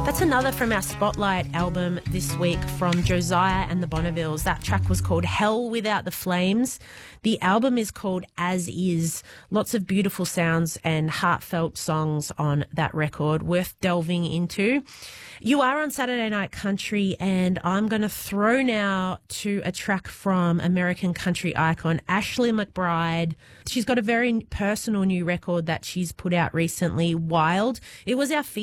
That's another from our Spotlight album this week from Josiah and the Bonnevilles. That track was called Hell Without the Flames. The album is called As Is. Lots of beautiful sounds and heartfelt songs on that record, worth delving into. You are on Saturday Night Country, and I'm going to throw now to a track from American country icon Ashley McBryde. She's got a very personal new record that she's put out recently, Wild. It was our